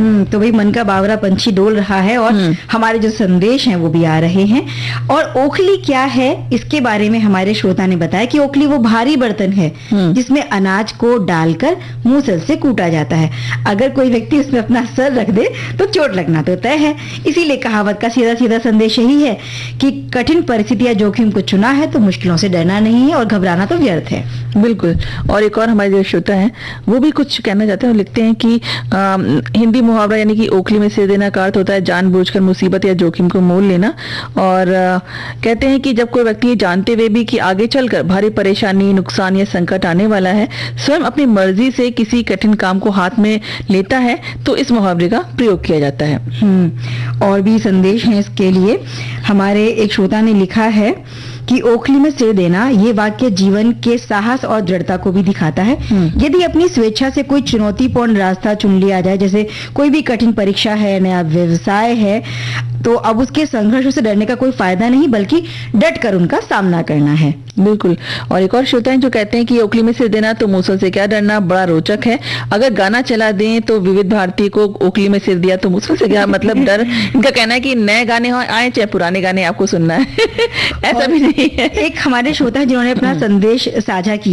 तो भाई मन का बावरा पंछी डोल रहा है और हमारे जो संदेश हैं वो भी आ रहे हैं। और ओखली क्या है इसके बारे में हमारे श्रोता ने बताया कि ओखली वो भारी बर्तन है जिसमें अनाज को डालकर मूसल से कूटा जाता है। अगर कोई व्यक्ति उसमें अपना सर रख दे तो चोट लगना तो तय है। इसीलिए कहावत का सीधा सीधा संदेश यही है कि कठिन परिस्थिति या जोखिम को चुना है तो मुश्किलों से डरना नहीं है और घबराना तो व्यर्थ है। बिल्कुल। और एक और हमारे जो श्रोता हैं वो भी कुछ कहना चाहते हैं, लिखते हैं कि हिंदी मुहावरा यानी कि ओखली में सिर देना का अर्थ होता है जानबूझकर मुसीबत या जोखिम को मोल लेना। और कहते हैं कि जब कोई व्यक्ति जानते हुए भी कि आगे चलकर भारी परेशानी, नुकसान या संकट आने वाला है, स्वयं अपनी मर्जी से किसी कठिन काम को हाथ में लेता है तो इस मुहावरे का प्रयोग किया जाता है। और भी संदेश है इसके लिए। हमारे एक श्रोता ने लिखा है कि ओखली में सिर देना ये वाक्य जीवन के साहस और दृढ़ता को भी दिखाता है। यदि अपनी स्वेच्छा से कोई चुनौतीपूर्ण रास्ता चुन लिया जाए, जैसे कोई भी कठिन परीक्षा है, नया व्यवसाय है, तो अब उसके संघर्ष से डरने का कोई फायदा नहीं बल्कि डट कर उनका सामना करना है। बिल्कुल। और एक और श्रोता है जो कहते हैं कि ओखली में सिर देना तो मूसल से क्या डरना बड़ा रोचक है। अगर गाना चला दें तो विविध भारती को ओखली में सिर दिया तो मूसल से क्या मतलब डर। इनका कहना है कि नए गाने आए चाहे पुराने गाने आपको सुनना है ऐसा भी नहीं है। एक हमारे श्रोता है जिन्होंने अपना संदेश साझा किया